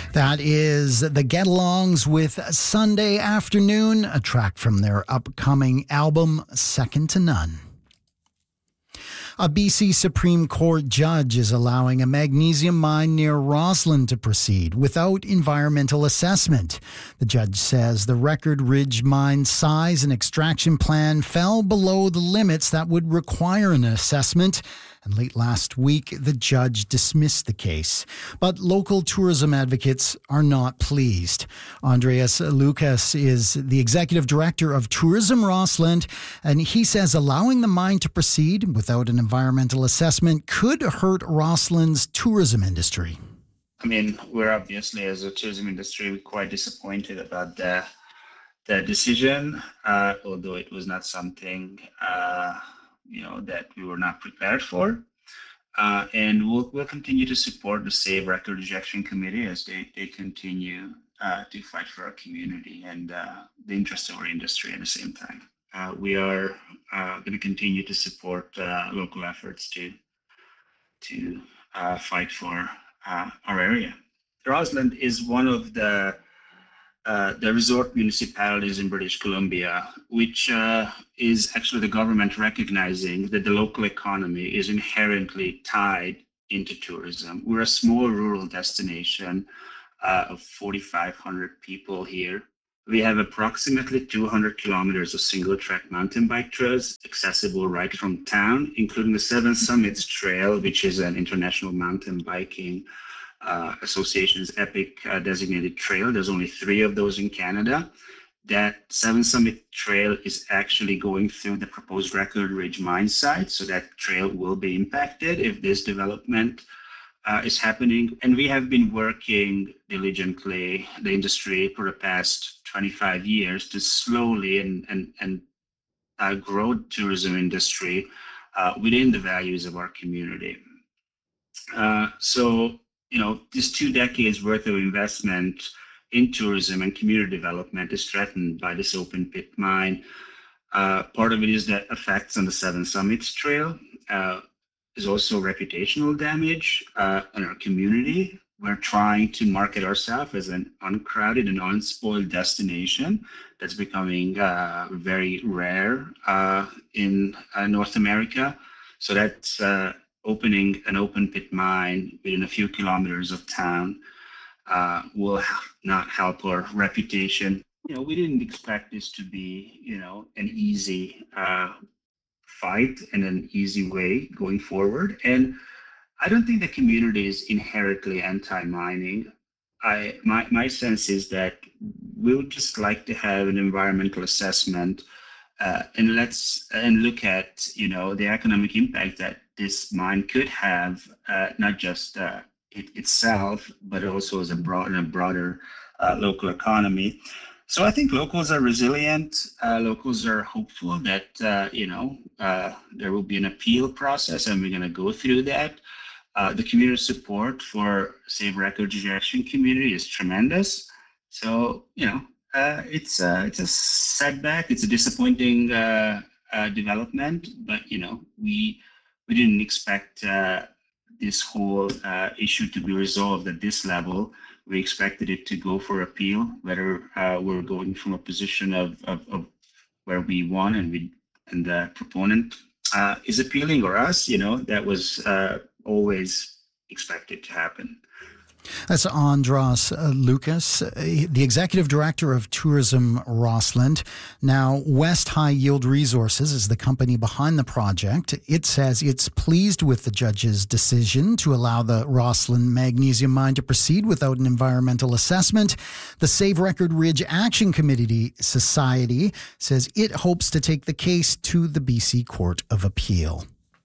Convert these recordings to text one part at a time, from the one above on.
That is the Get-Alongs with Sunday Afternoon, a track from their upcoming album, Second to None. A BC Supreme Court judge is allowing a magnesium mine near Rossland to proceed without environmental assessment. The judge says the Record Ridge mine size and extraction plan fell below the limits that would require an assessment. And late last week, the judge dismissed the case. But local tourism advocates are not pleased. Andreas Lucas is the executive director of Tourism Rossland, and he says allowing the mine to proceed without an environmental assessment could hurt Rossland's tourism industry. I mean, we're obviously, as a tourism industry, quite disappointed about the decision, although it was not something that we were not prepared for. And we'll continue to support the Save Record Rejection Committee as they continue to fight for our community and the interest of our industry at the same time. We are going to continue to support local efforts to fight for our area. Rossland is one of the resort municipalities in British Columbia, which is actually the government recognizing that the local economy is inherently tied into tourism. We're a small rural destination of 4,500 people here. We have approximately 200 kilometers of single-track mountain bike trails accessible right from town, including the Seven Summits Trail, which is an international mountain biking Association's epic designated trail. There's only 3 of those in Canada. That Seven Summit Trail is actually going through the proposed Record Ridge mine site, so that trail will be impacted if this development is happening. And we have been working diligently, the industry, for the past 25 years to slowly and grow the tourism industry within the values of our community. This 2 decades worth of investment in tourism and community development is threatened by this open pit mine. Part of it is the effects on the Seven Summits Trail. There's also reputational damage on our community. We're trying to market ourselves as an uncrowded and unspoiled destination that's becoming very rare in North America. So that's opening an open pit mine within a few kilometers of town will not help our reputation. We didn't expect this to be, an easy fight and an easy way going forward. And I don't think the community is inherently anti-mining. My sense is that we would just like to have an environmental assessment and look at, the economic impact that this mine could have, not just itself, but also as a broader local economy. So I think locals are resilient. Locals are hopeful that there will be an appeal process, and we're going to go through that. The community support for Save Record Rejection community is tremendous. So it's a setback. It's a disappointing development, but we didn't expect this whole issue to be resolved at this level. We expected it to go for appeal, whether we're going from a position of where we won and the proponent is appealing, or us. That was always expected to happen. That's Andras Lucas, the Executive Director of Tourism Rossland. Now, West High Yield Resources is the company behind the project. It says it's pleased with the judge's decision to allow the Rossland magnesium mine to proceed without an environmental assessment. The Save Record Ridge Action Committee Society says it hopes to take the case to the BC Court of Appeal.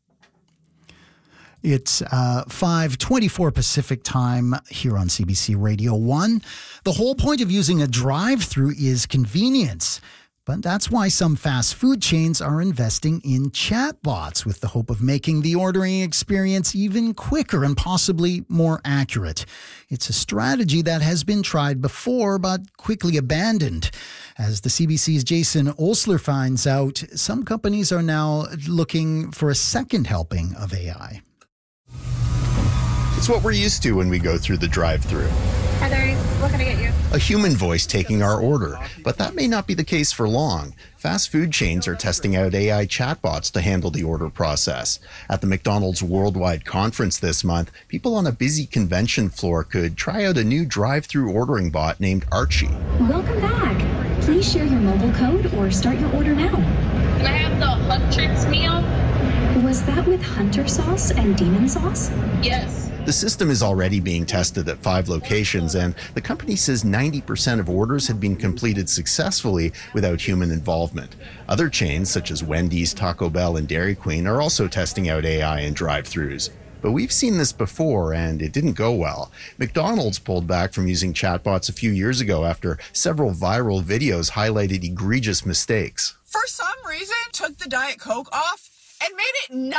It's 5:24 Pacific time here on CBC Radio 1. The whole point of using a drive-through is convenience. But that's why some fast food chains are investing in chatbots with the hope of making the ordering experience even quicker and possibly more accurate. It's a strategy that has been tried before but quickly abandoned. As the CBC's Jason Osler finds out, some companies are now looking for a second helping of AI. It's what we're used to when we go through the drive-thru. Heather, can I get you? A human voice taking our order, but that may not be the case for long. Fast food chains are testing out AI chatbots to handle the order process. At the McDonald's Worldwide Conference this month, people on a busy convention floor could try out a new drive-through ordering bot named Archie. Welcome back. Please share your mobile code or start your order now. Can I have the Huntrix meal? Was that with hunter sauce and demon sauce? Yes. The system is already being tested at 5 locations, and the company says 90% of orders had been completed successfully without human involvement. Other chains, such as Wendy's, Taco Bell, and Dairy Queen, are also testing out AI in drive-thrus. But we've seen this before, and it didn't go well. McDonald's pulled back from using chatbots a few years ago after several viral videos highlighted egregious mistakes. For some reason, took the Diet Coke off and made it 9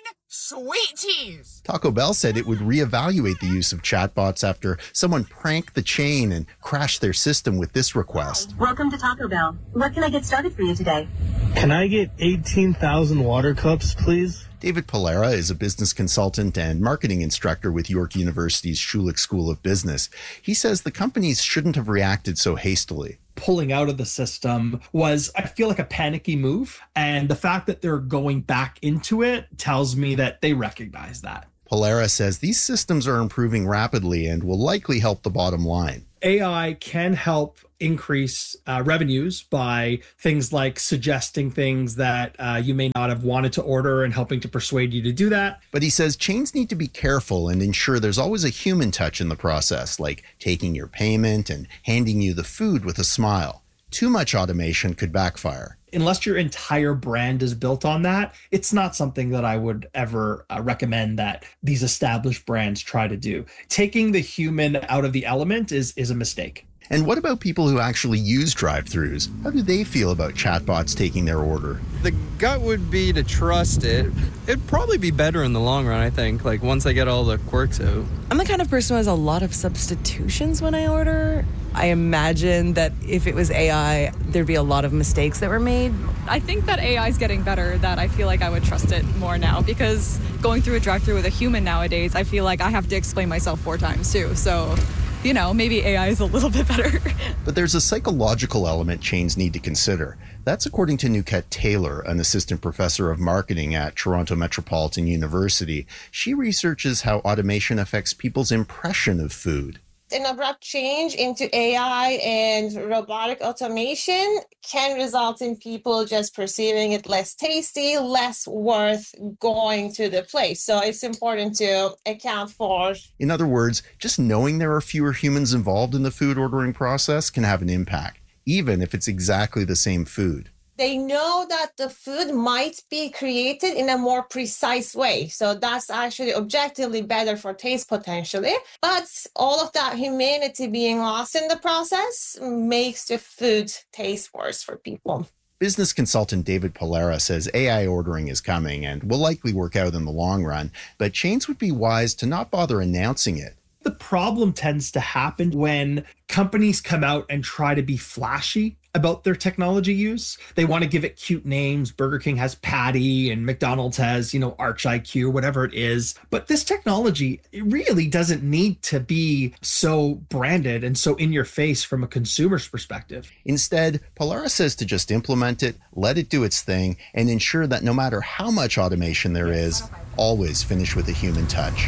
sweet teas. Taco Bell said it would reevaluate the use of chatbots after someone pranked the chain and crashed their system with this request. Welcome to Taco Bell. What can I get started for you today? Can I get 18,000 water cups, please? David Polera is a business consultant and marketing instructor with York University's Schulich School of Business. He says the companies shouldn't have reacted so hastily. Pulling out of the system was, I feel like, a panicky move. And the fact that they're going back into it tells me that they recognize that. Polera says these systems are improving rapidly and will likely help the bottom line. AI can help increase revenues by things like suggesting things that you may not have wanted to order and helping to persuade you to do that. But he says chains need to be careful and ensure there's always a human touch in the process, like taking your payment and handing you the food with a smile. Too much automation could backfire. Unless your entire brand is built on that, it's not something that I would ever recommend that these established brands try to do. Taking the human out of the element is a mistake. And what about people who actually use drive-thrus? How do they feel about chatbots taking their order? The gut would be to trust it. It'd probably be better in the long run, I think, like once I get all the quirks out. I'm the kind of person who has a lot of substitutions when I order. I imagine that if it was AI, there'd be a lot of mistakes that were made. I think that AI is getting better, that I feel like I would trust it more now, because going through a drive-thru with a human nowadays, I feel like I have to explain myself 4 times too. So, you know, maybe AI is a little bit better. But there's a psychological element chains need to consider. That's according to Nuket Taylor, an assistant professor of marketing at Toronto Metropolitan University. She researches how automation affects people's impression of food. An abrupt change into AI and robotic automation can result in people just perceiving it less tasty, less worth going to the place. So it's important to account for. In other words, just knowing there are fewer humans involved in the food ordering process can have an impact, even if it's exactly the same food. They know that the food might be created in a more precise way. So that's actually objectively better for taste potentially. But all of that humanity being lost in the process makes the food taste worse for people. Business consultant David Polera says AI ordering is coming and will likely work out in the long run, but chains would be wise to not bother announcing it. The problem tends to happen when companies come out and try to be flashy about their technology use. They want to give it cute names. Burger King has Patty and McDonald's has, Arch IQ, whatever it is. But this technology, it really doesn't need to be so branded and so in your face from a consumer's perspective. Instead, Polera says to just implement it, let it do its thing, and ensure that no matter how much automation there is, always finish with a human touch.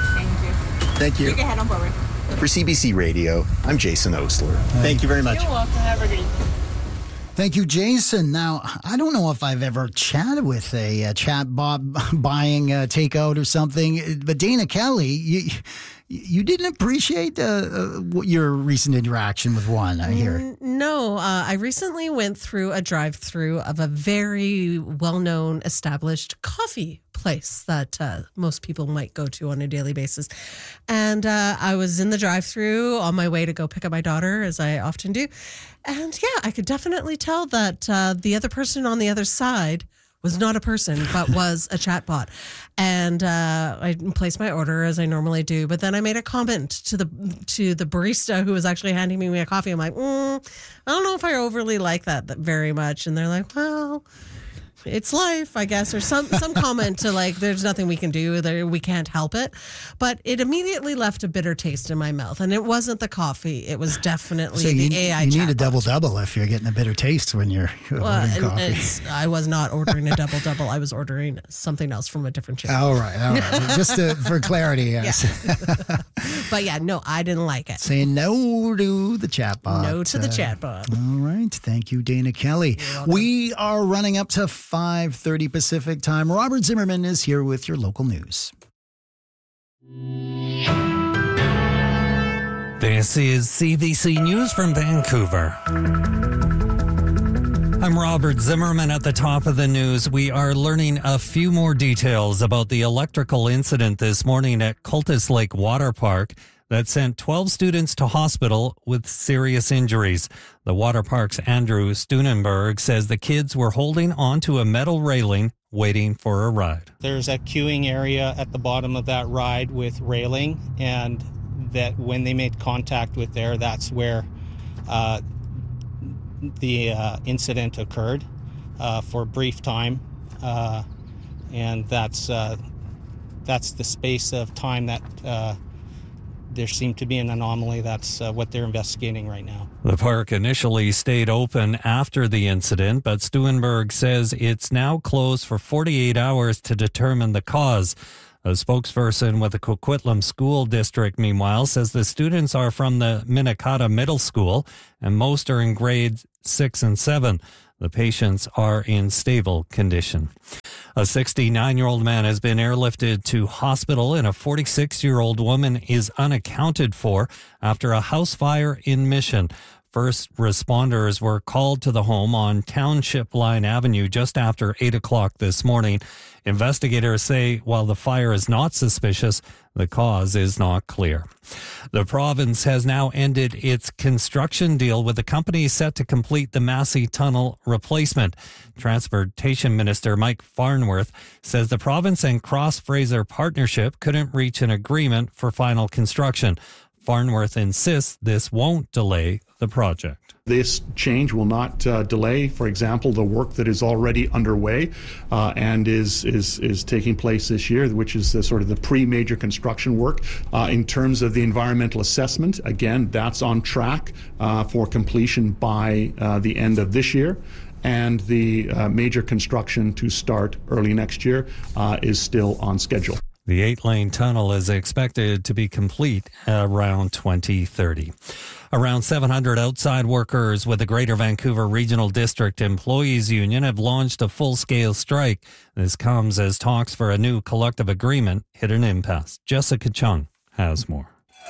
Thank you. You can head on forward. For CBC Radio, I'm Jason Osler. Thank you very much. You're welcome. Have a good evening. Thank you, Jason. Now, I don't know if I've ever chatted with a chatbot buying takeout or something, but Dana Kelly, you didn't appreciate your recent interaction with one, I hear. No, I recently went through a drive-through of a very well-known established coffee place that most people might go to on a daily basis. And I was in the drive-through on my way to go pick up my daughter, as I often do. And yeah, I could definitely tell that the other person on the other side was not a person, but was a chatbot. And I placed my order as I normally do. But then I made a comment to the barista who was actually handing me a coffee. I'm like, I don't know if I overly like that very much. And they're like, well, it's life, I guess, or some comment to like, there's nothing we can do, we can't help it. But it immediately left a bitter taste in my mouth. And it wasn't the coffee. It was definitely the AI You need a chatbot. double-double if you're getting a bitter taste when you're ordering coffee. I was not ordering a double-double. I was ordering something else from a different channel. All right. Just for clarity, yes. Yeah. But yeah, no, I didn't like it. Saying no to the chatbot. No to the chatbot. All right. Thank you, Dana Kelly. We are running up to 5:30 Pacific time. Robert Zimmerman is here with your local news. This is CBC News from Vancouver. I'm Robert Zimmerman. At the top of the news, we are learning a few more details about the electrical incident this morning at Cultus Lake Water Park that sent 12 students to hospital with serious injuries. The water park's Andrew Steunenberg says the kids were holding onto a metal railing waiting for a ride. There's a queuing area at the bottom of that ride with railing, and that when they made contact with there, that's where the incident occurred for a brief time, and that's the space of time that there seemed to be an anomaly. That's what they're investigating right now. The park initially stayed open after the incident, but Steunenberg says it's now closed for 48 hours to determine the cause. A spokesperson with the Coquitlam School District, meanwhile, says the students are from the Minnekata Middle School and most are in grades 6 and 7. The patients are in stable condition. A 69-year-old man has been airlifted to hospital and a 46-year-old woman is unaccounted for after a house fire in Mission. First responders were called to the home on Township Line Avenue just after 8 o'clock this morning. Investigators say while the fire is not suspicious, the cause is not clear. The province has now ended its construction deal with the company set to complete the Massey Tunnel replacement. Transportation Minister Mike Farnworth says the province and Cross Fraser Partnership couldn't reach an agreement for final construction. Farnworth insists this won't delay the project. This change will not delay, for example, the work that is already underway and is taking place this year, which is sort of the pre-major construction work. In terms of the environmental assessment, again, that's on track for completion by the end of this year. And the major construction to start early next year is still on schedule. The 8-lane tunnel is expected to be complete around 2030. Around 700 outside workers with the Greater Vancouver Regional District Employees Union have launched a full-scale strike. This comes as talks for a new collective agreement hit an impasse. Jessica Chung has more.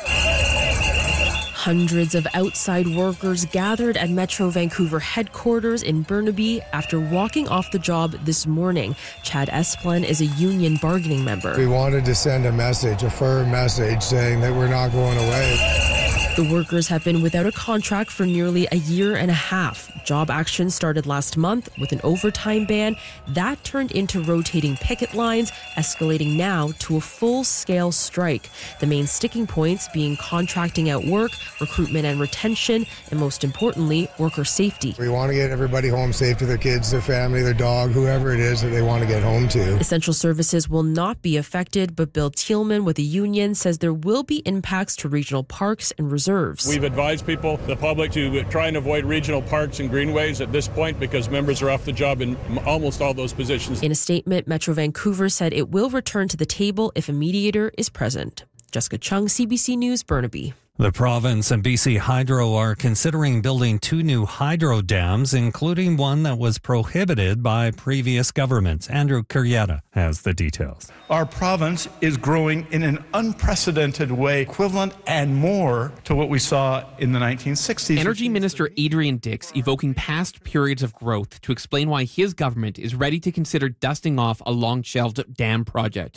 Hundreds of outside workers gathered at Metro Vancouver headquarters in Burnaby after walking off the job this morning. Chad Esplen is a union bargaining member. We wanted to send a message, a firm message, saying that we're not going away. The workers have been without a contract for nearly a year and a half. Job action started last month with an overtime ban. That turned into rotating picket lines, escalating now to a full-scale strike. The main sticking points being contracting out work, recruitment and retention, and most importantly, worker safety. We want to get everybody home safe to their kids, their family, their dog, whoever it is that they want to get home to. Essential services will not be affected, but Bill Thielman with the union says there will be impacts to regional parks and reserves. We've advised people, the public, to try and avoid regional parks and greenways at this point because members are off the job in almost all those positions. In a statement, Metro Vancouver said it will return to the table if a mediator is present. Jessica Chung, CBC News, Burnaby. The province and BC Hydro are considering building 2 new hydro dams, including one that was prohibited by previous governments. Andrew Curietta has the details. Our province is growing in an unprecedented way, equivalent and more to what we saw in the 1960s. Energy Minister Adrian Dix evoking past periods of growth to explain why his government is ready to consider dusting off a long-shelved dam project.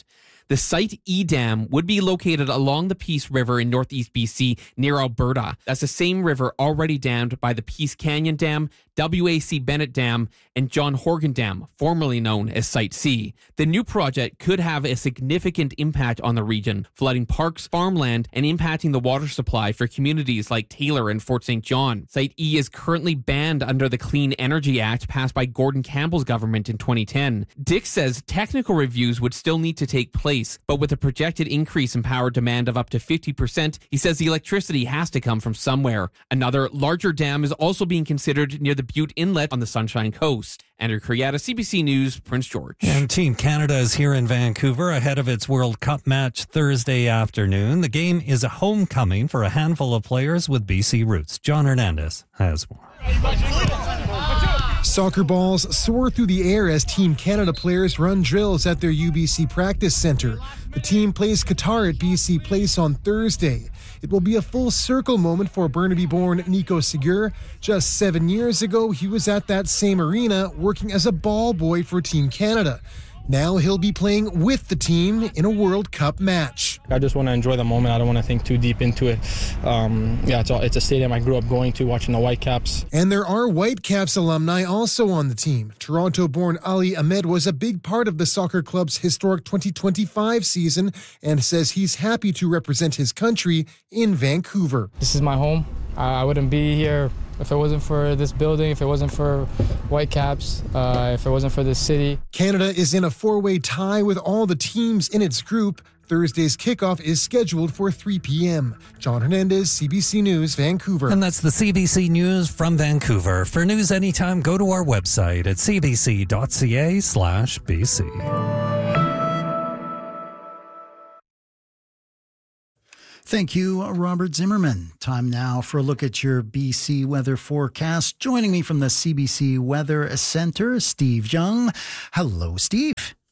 The Site E Dam would be located along the Peace River in northeast BC near Alberta. That's the same river already dammed by the Peace Canyon Dam, W.A.C. Bennett Dam, and John Horgan Dam, formerly known as Site C. The new project could have a significant impact on the region, flooding parks, farmland, and impacting the water supply for communities like Taylor and Fort St. John. Site E is currently banned under the Clean Energy Act passed by Gordon Campbell's government in 2010. Dix says technical reviews would still need to take place, but with a projected increase in power demand of up to 50%, he says the electricity has to come from somewhere. Another larger dam is also being considered near the Butte Inlet on the Sunshine Coast. Andrew Criata, CBC News, Prince George. And Team Canada is here in Vancouver ahead of its World Cup match Thursday afternoon. The game is a homecoming for a handful of players with BC roots. John Hernandez has more. Soccer balls soar through the air as Team Canada players run drills at their UBC practice centre. The team plays Qatar at BC Place on Thursday. It will be a full circle moment for Burnaby-born Nico Segur. Just 7 years ago, he was at that same arena working as a ball boy for Team Canada. Now he'll be playing with the team in a World Cup match. I just want to enjoy the moment. I don't want to think too deep into it. It's a stadium I grew up going to, watching the Whitecaps. And there are Whitecaps alumni also on the team. Toronto-born Ali Ahmed was a big part of the soccer club's historic 2025 season and says he's happy to represent his country in Vancouver. This is my home. I wouldn't be here if it wasn't for this building, if it wasn't for Whitecaps, if it wasn't for this city. Canada is in a four-way tie with all the teams in its group. Thursday's kickoff is scheduled for 3 p.m. John Hernandez, CBC News, Vancouver. And that's the CBC News from Vancouver. For news anytime, go to our website at cbc.ca/BC. Thank you, Robert Zimmerman. Time now for a look at your BC weather forecast. Joining me from the CBC Weather Center, Steve Young. Hello, Steve.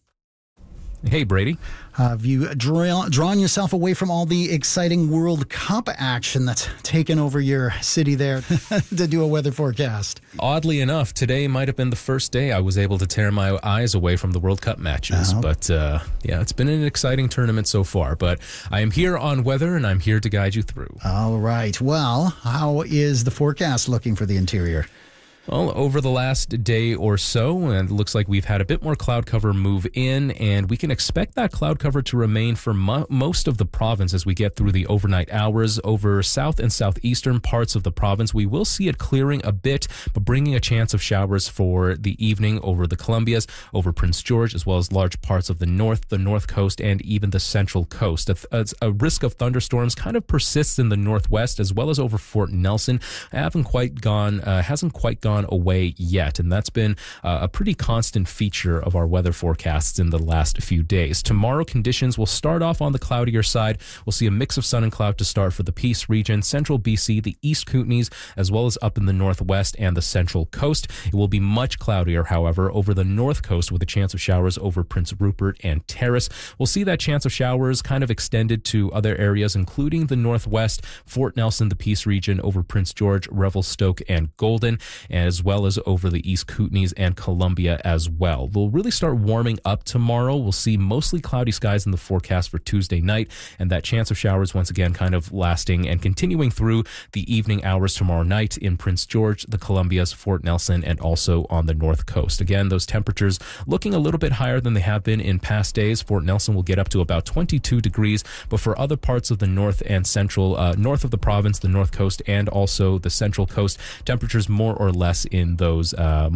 Hey, Brady. Have you drawn yourself away from all the exciting World Cup action that's taken over your city there to do a weather forecast? Oddly enough, today might have been the first day I was able to tear my eyes away from the World Cup matches. But it's been an exciting tournament so far. But I am here on weather, and I'm here to guide you through. All right. Well, how is the forecast looking for the interior? Well, over the last day or so, and it looks like we've had a bit more cloud cover move in, and we can expect that cloud cover to remain for most of the province as we get through the overnight hours. Over south and southeastern parts of the province, we will see it clearing a bit, but bringing a chance of showers for the evening over the Columbias, over Prince George, as well as large parts of the north coast, and even the central coast. A risk of thunderstorms kind of persists in the northwest, as well as over Fort Nelson. Hasn't quite gone away yet, and that's been a pretty constant feature of our weather forecasts in the last few days. Tomorrow, conditions will start off on the cloudier side. We'll see a mix of sun and cloud to start for the Peace region, central BC, the East Kootenays, as well as up in the northwest and the central coast. It will be much cloudier, however, over the north coast with a chance of showers over Prince Rupert and Terrace. We'll see that chance of showers kind of extended to other areas, including the northwest, Fort Nelson, the Peace region, over Prince George, Revelstoke, and Golden, as well as over the East Kootenays and Columbia as well. We'll really start warming up tomorrow. We'll see mostly cloudy skies in the forecast for Tuesday night, and that chance of showers once again kind of lasting and continuing through the evening hours tomorrow night in Prince George, the Columbias, Fort Nelson, and also on the north coast. Again, those temperatures looking a little bit higher than they have been in past days. Fort Nelson will get up to about 22 degrees, but for other parts of the north and central, north of the province, the north coast, and also the central coast, temperatures more or less in those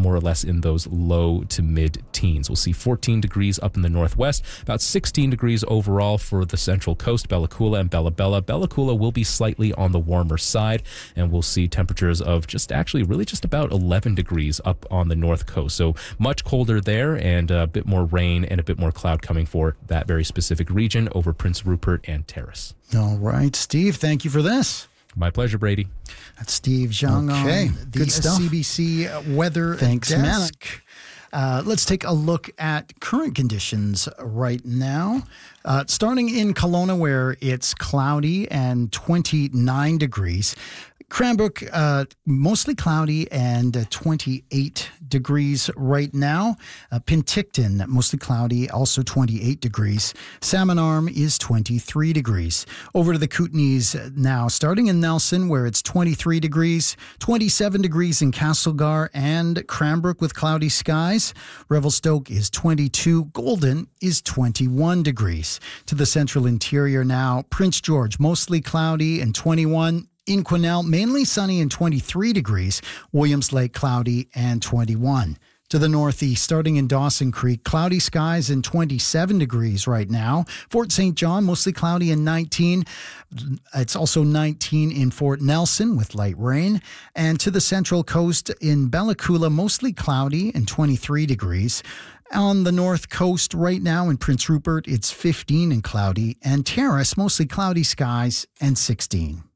low to mid teens. We'll see 14 degrees up in the northwest, about 16 degrees overall for the central coast, Bella Coola and Bella Bella. Bella Coola will be slightly on the warmer side, and we'll see temperatures of just about 11 degrees up on the north coast. So much colder there, and a bit more rain and a bit more cloud coming for that very specific region over Prince Rupert and Terrace. All right, Steve, thank you for this. My pleasure, Brady. That's Steve Zhang on the good stuff. CBC Weather Thanks, Desk. Manic. Let's take a look at current conditions right now. Starting in Kelowna, where it's cloudy and 29 degrees. Cranbrook, mostly cloudy and 28 degrees right now. Penticton, mostly cloudy, also 28 degrees. Salmon Arm is 23 degrees. Over to the Kootenays now, starting in Nelson, where it's 23 degrees, 27 degrees in Castlegar and Cranbrook with cloudy skies. Revelstoke is 22. Golden is 21 degrees. To the central interior now, Prince George, mostly cloudy and 21. In Quesnel, mainly sunny and 23 degrees. Williams Lake, cloudy and 21. To the northeast, starting in Dawson Creek, cloudy skies and 27 degrees right now. Fort St. John, mostly cloudy and 19. It's also 19 in Fort Nelson with light rain. And to the central coast in Bella Coola, mostly cloudy and 23 degrees. On the north coast right now in Prince Rupert, it's 15 and cloudy. And Terrace, mostly cloudy skies and 16.